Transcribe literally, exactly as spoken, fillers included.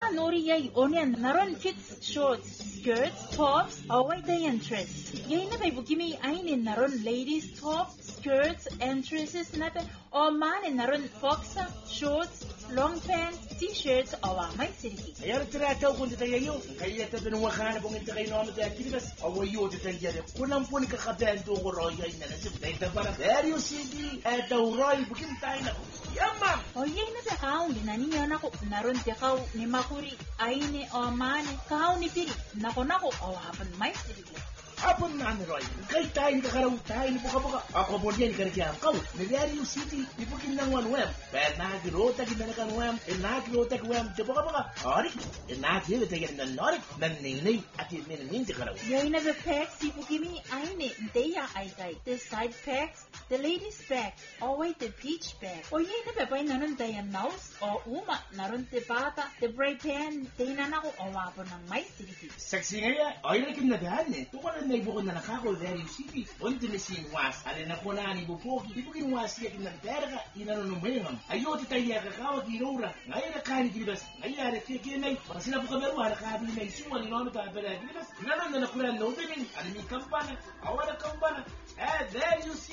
Nori yay onion naron fits shorts, skirts, tops, away day entrance. Yay na bay bukimi ainin naron ladies tops, skirts, entrances na pe o man naron boxer, shorts, long pants, t-shirts awa may siriki. Ayar trata kung tayo kaya tayo nung wakana kung ito kayo naman tayo kinikas awayo tayo tayo kunang po ni kakabento ko roya na nasip tayo para very city at the roy bukim tayo na yama. O yay na sa kaon dinani niya nako naron te kaw ni makuri aini o man kaon ni piri nako nako awa pan may siriki. Apon na ni Roy, kay tayo kakaraw tayo ni buka-buka. Ako po niyan karikyan kaw. Nagyari yung city, ipukin ng one wem. Pero nakakirota ginanakan wem, e nakakirota wem, te buka-buka. Orik, e nakakirota ginanakan norik, naninay at yung minaninti karaw. Yay na the packs, ipukimi aini, deya ay kay. The side packs, the ladies pack, o wait the peach pack. O yay na bebay naron dayan mouse, o uma, naron te bata, the spray pan, dinan ako awapo ng may siriki. Sexy nga, ay nakin na dahan eh. Tukon na ibukon na nakako very city. Unti ni sin was, alin na ko na ni bupoki. Ibukin was yakin ng terga, inano numayang. Ayoti tayo kakao ginura. Ngayon na kani kilibas. Ngayon na kinay. Para sila po kameruha nakabili na isuwa ni nono tayo pala kilibas. Inano na nakulan no benin. Alin yung kampana. Awa na kampana. Eh, there you